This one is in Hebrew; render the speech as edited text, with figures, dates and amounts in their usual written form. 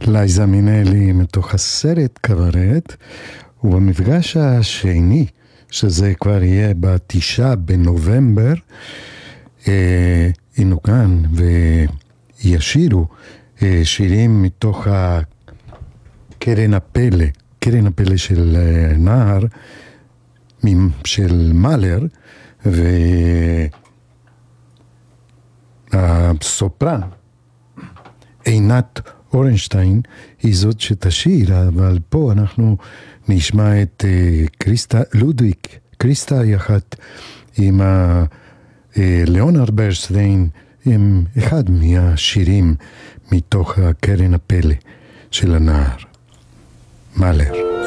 לייזה מינלי מתוך הסרט קברט, ובמפגש השני, שזה כבר יהיה ב9 בנובמבר, ינוגן וישירו שירים מתוך קרן הפלא, קרן הפלא של נער, של מאלר, והסופרן עינת אורנשטיין היא זאת שתשיר, אבל פה אנחנו נשמע את לודוויג קריסטה יחד עם ליאונרד ברנשטיין, עם אחד מהשירים מתוך קרן הפלא של הנער, מאלר.